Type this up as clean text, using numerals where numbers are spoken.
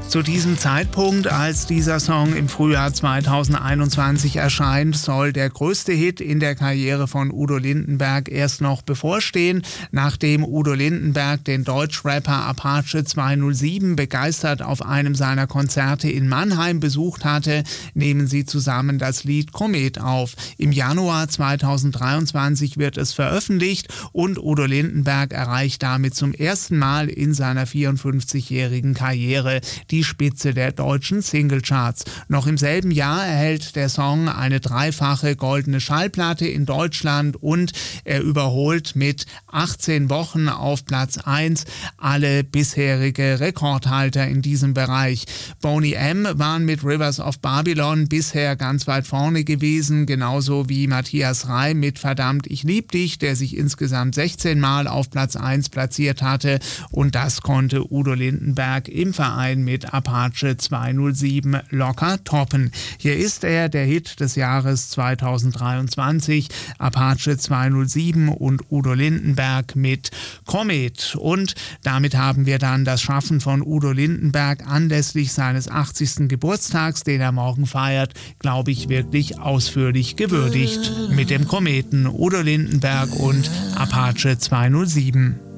Zu diesem Zeitpunkt, als dieser Song im Frühjahr 2021 erscheint, soll der größte Hit in der Karriere von Udo Lindenberg erst noch bevorstehen. Nachdem Udo Lindenberg den Deutschrapper Apache 207 begeistert auf einem seiner Konzerte in Mannheim besucht hatte, nehmen sie zusammen das Lied Komet auf. Im Januar 2023 wird es veröffentlicht und Udo Lindenberg erreicht damit zum ersten Mal in seiner 54-jährigen Karriere die Spitze der deutschen Singlecharts. Noch im selben Jahr erhält der Song eine dreifache goldene Schallplatte in Deutschland und er überholt mit 18 Wochen auf Platz 1 alle bisherige Rekordhalter in diesem Bereich. Boney M. waren mit Rivers of Babylon bisher ganz weit vorne gewesen, genauso wie Matthias Reim mit Verdammt, ich lieb dich, der sich insgesamt 16 Mal auf Platz 1 platziert hatte, und das konnte Udo Lindenberg im Verein mit Apache 207 locker toppen. Hier ist er, der Hit des Jahres 2023, Apache 207 und Udo Lindenberg mit Komet. Und damit haben wir dann das Schaffen von Udo Lindenberg anlässlich seines 80. Geburtstags, den er morgen feiert, glaube ich, wirklich ausführlich gewürdigt. Mit dem Kometen Udo Lindenberg und Apache 207.